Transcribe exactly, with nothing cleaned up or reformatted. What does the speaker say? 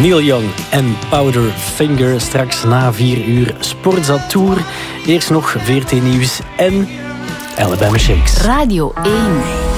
Neil Young en Powderfinger. Straks na vier uur Sportza Tour. Eerst nog V R T Nieuws en Alabama Shakes. Radio één.